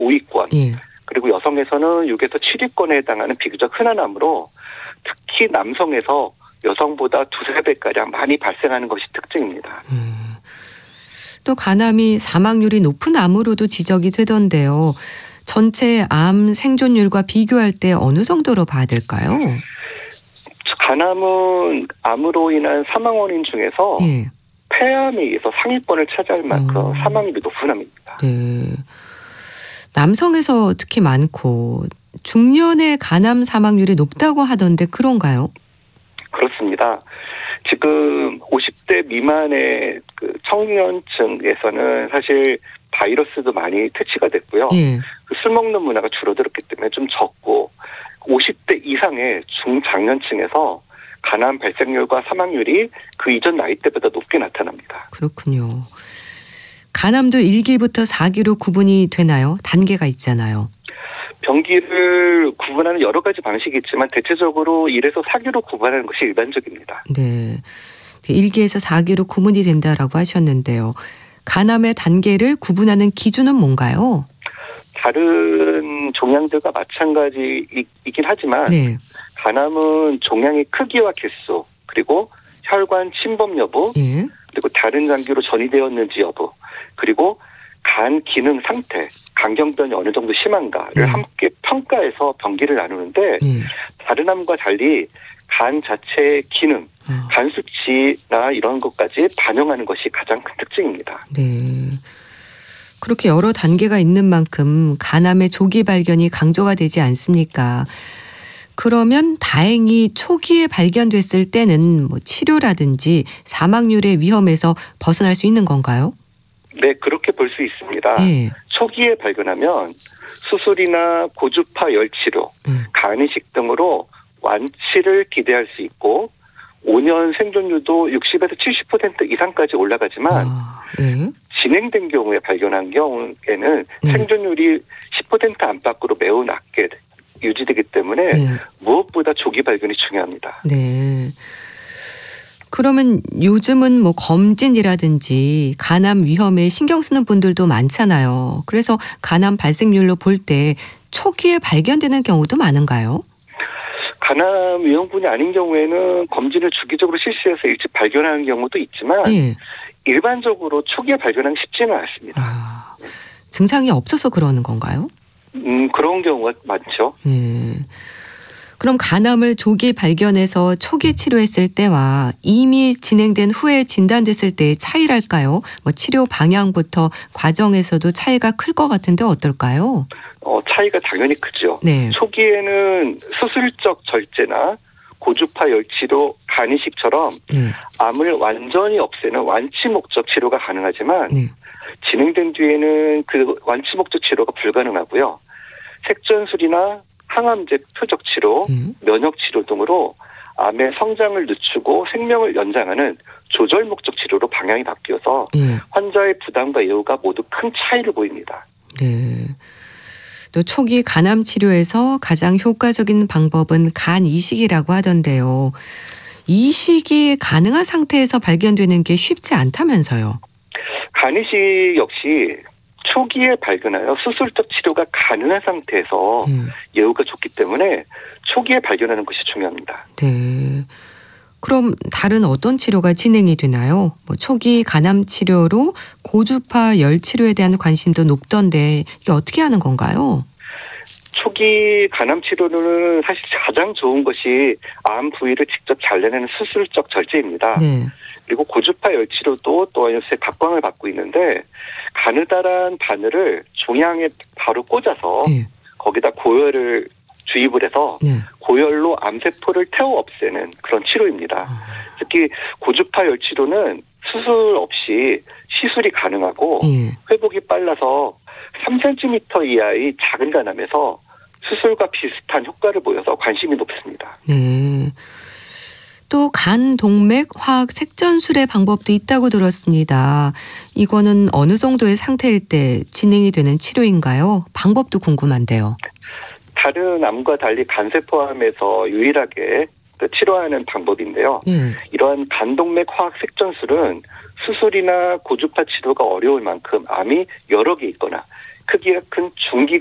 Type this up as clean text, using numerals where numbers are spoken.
5위권, 예. 그리고 여성에서는 6에서 7위권에 해당하는 비교적 흔한 암으로 특히 남성에서 여성보다 2~3배가량 많이 발생하는 것이 특징입니다. 또 간암이 사망률이 높은 암으로도 지적이 되던데요. 전체 암 생존율과 비교할 때 어느 정도로 봐야 될까요? 간암은 암으로 인한 사망 원인 중에서 예. 폐암에 의해서 상위권을 차지할 만큼 사망률이 높은 암입니다. 네. 남성에서 특히 많고 중년의 간암 사망률이 높다고 하던데 그런가요? 그렇습니다. 지금 50대 미만의 그 청년층에서는 사실 바이러스도 많이 퇴치가 됐고요. 예. 술 먹는 문화가 줄어들었기 때문에 좀 적고 50대 이상의 중장년층에서 간암 발생률과 사망률이 그 이전 나이대보다 높게 나타납니다. 그렇군요. 간암도 1기부터 4기로 구분이 되나요? 단계가 있잖아요. 병기를 구분하는 여러 가지 방식이 있지만 대체적으로 1에서 4기로 구분하는 것이 일반적입니다. 네. 1기에서 4기로 구분이 된다라고 하셨는데요. 간암의 단계를 구분하는 기준은 뭔가요? 다른 종양들과 마찬가지이긴 하지만 네. 간암은 종양의 크기와 개수, 그리고 혈관 침범 여부, 예. 그리고 다른 장기로 전이되었는지 여부, 그리고 간 기능 상태, 간경변이 어느 정도 심한가를 함께 평가해서 병기를 나누는데 다른 암과 달리 간 자체의 기능, 간 수치나 이런 것까지 반영하는 것이 가장 큰 특징입니다. 네. 그렇게 여러 단계가 있는 만큼 간암의 조기 발견이 강조가 되지 않습니까? 그러면 다행히 초기에 발견됐을 때는 뭐 치료라든지 사망률의 위험에서 벗어날 수 있는 건가요? 네, 그렇게 볼 수 있습니다. 예. 초기에 발견하면 수술이나 고주파 열치료, 간이식 등으로 완치를 기대할 수 있고 5년 생존율도 60에서 70% 이상까지 올라가지만 예. 진행된 경우에 발견한 경우에는 생존율이 10% 안팎으로 매우 낮게 유지되기 때문에 무엇보다 조기 발견이 중요합니다. 네. 그러면 요즘은 뭐 검진이라든지 간암 위험에 신경 쓰는 분들도 많잖아요. 그래서 간암 발생률로 볼 때 초기에 발견되는 경우도 많은가요? 간암 위험군이 아닌 경우에는 검진을 주기적으로 실시해서 일찍 발견하는 경우도 있지만 예. 일반적으로 초기에 발견하기 쉽지는 않습니다. 증상이 없어서 그러는 건가요? 그런 경우가 많죠. 그럼 간암을 조기 발견해서 초기 치료했을 때와 이미 진행된 후에 진단됐을 때의 차이랄까요? 뭐 치료 방향부터 과정에서도 차이가 클 것 같은데 어떨까요? 차이가 당연히 크죠. 네. 초기에는 수술적 절제나 고주파 열치료, 간이식처럼 암을 완전히 없애는 완치 목적 치료가 가능하지만 진행된 뒤에는 그 완치 목적 치료가 불가능하고요. 색전술이나 항암제 표적 치료, 면역 치료 등으로 암의 성장을 늦추고 생명을 연장하는 조절 목적 치료로 방향이 바뀌어서 환자의 부담과 예후가 모두 큰 차이를 보입니다. 네. 또 초기 간암 치료에서 가장 효과적인 방법은 간 이식이라고 하던데요. 이식이 가능한 상태에서 발견되는 게 쉽지 않다면서요. 간이식 역시 초기에 발견하여 수술적 치료가 가능한 상태에서 예후가 좋기 때문에 초기에 발견하는 것이 중요합니다. 네. 그럼 다른 어떤 치료가 진행이 되나요? 뭐 초기 간암 치료로 고주파 열 치료에 대한 관심도 높던데 이게 어떻게 하는 건가요? 초기 간암 치료는 사실 가장 좋은 것이 암 부위를 직접 잘라내는 수술적 절제입니다. 네. 그리고 고주파 열 치료도 또 요새 각광을 받고 있는데 가느다란 바늘을 종양에 바로 꽂아서 거기다 고열을 주입을 해서 고열로 암세포를 태워 없애는 그런 치료입니다. 특히 고주파 열 치료는 수술 없이 시술이 가능하고 회복이 빨라서 3cm 이하의 작은 간암에서 수술과 비슷한 효과를 보여서 관심이 높습니다. 네. 또 간 동맥 화학 색전술의 방법도 있다고 들었습니다. 이거는 어느 정도의 상태일 때 진행이 되는 치료인가요? 방법도 궁금한데요. 다른 암과 달리 간세포암에서 유일하게 치료하는 방법인데요. 이러한 간동맥 화학 색전술은 수술이나 고주파 치료가 어려울 만큼 암이 여러 개 있거나 크기가 큰 중기